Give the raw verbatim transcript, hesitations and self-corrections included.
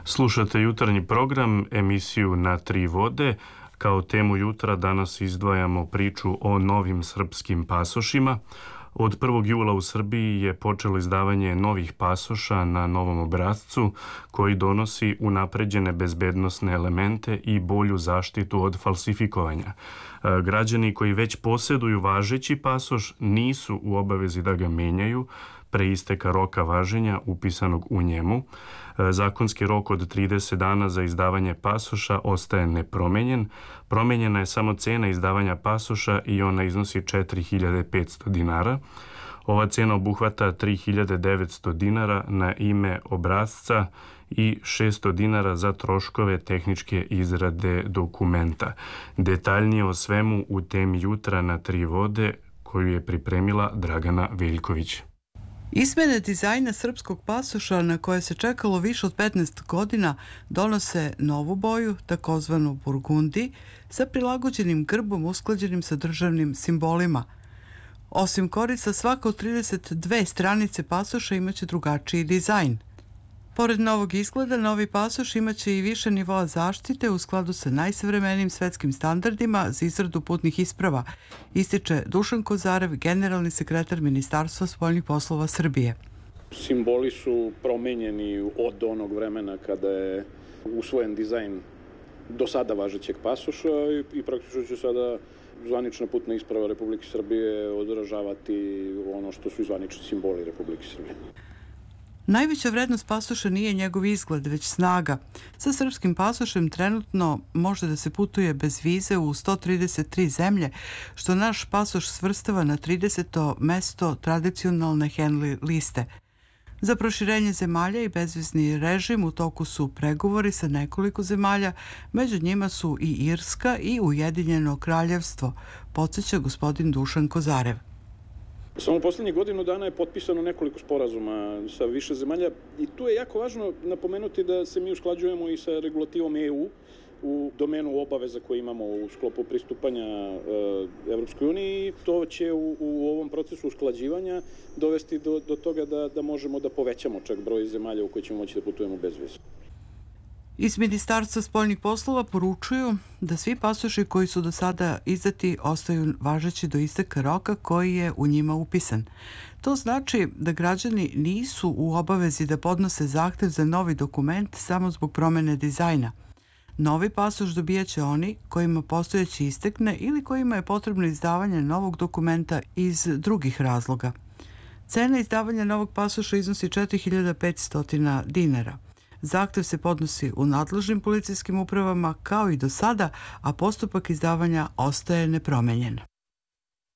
Slušate jutarnji program, emisiju Na tri vode. Kao temu jutra danas izdvajamo priču o novim srpskim pasošima. Od prvog jula u Srbiji je počelo izdavanje novih pasoša na novom obrascu koji donosi unapređene bezbednosne elemente i bolju zaštitu od falsifikovanja. Građani koji već posjeduju važeći pasoš nisu u obavezi da ga menjaju pre isteka roka važenja upisanog u njemu. Zakonski rok od trideset dana za izdavanje pasoša ostaje nepromenjen. Promenjena je samo cena izdavanja pasoša i ona iznosi četiri hiljade petsto dinara. Ova cena obuhvata tri hiljade devetsto dinara na ime obrasca i šesto dinara za troškove tehničke izrade dokumenta. Detaljnije o svemu u temi jutra na tri vode koju je pripremila Dragana Veljković. Izmene dizajna srpskog pasoša na koje se čekalo više od petnaest godina donose novu boju, takozvanu burgundi, sa prilagođenim grbom usklađenim sa državnim simbolima. Osim korica, svaka od trideset dve stranice pasoša imaće drugačiji dizajn. Pored novog izgleda, novi pasoš imaće i više nivoa zaštite u skladu sa najsavremenijim svetskim standardima za izradu putnih isprava, ističe Dušan Kozarev, generalni sekretar Ministarstva spoljnih poslova Srbije. Simboli su promenjeni od onog vremena kada je usvojen dizajn do sada važećeg pasoša i, i praktično će sada zvanična putna isprava Republike Srbije odražavati ono što su zvanični simboli Republike Srbije. Najveća vrednost pasoša nije njegov izgled, već snaga. Sa srpskim pasošem trenutno može da se putuje bez vize u sto trideset tri zemlje, što naš pasoš svrstava na trideseto mesto tradicionalne Henley liste. Za proširenje zemalja i bezvizni režim u toku su pregovori sa nekoliko zemalja, među njima su i Irska i Ujedinjeno kraljevstvo, podsjeća gospodin Dušan Kozarev. Samo poslednjih godinu dana je potpisano nekoliko sporazuma sa više zemalja i tu je jako važno napomenuti da se mi usklađujemo i sa regulativom E U u domenu obaveza koje imamo u sklopu pristupanja e, Evropskoj uniji i to će u, u ovom procesu usklađivanja dovesti do, do toga da, da možemo da povećamo čak broj zemalja u koje ćemo moći da putujemo bez vize. Iz Ministarstva spoljnih poslova poručuju da svi pasoši koji su do sada izdati ostaju važeći do isteka roka koji je u njima upisan. To znači da građani nisu u obavezi da podnose zahtev za novi dokument samo zbog promene dizajna. Novi pasoš dobijaće oni kojima postojeći istekne ili kojima je potrebno izdavanje novog dokumenta iz drugih razloga. Cena izdavanja novog pasoša iznosi četiri hiljade petsto dinara. Zahtev se podnosi u nadležnim policijskim upravama kao i do sada, a postupak izdavanja ostaje nepromenjen.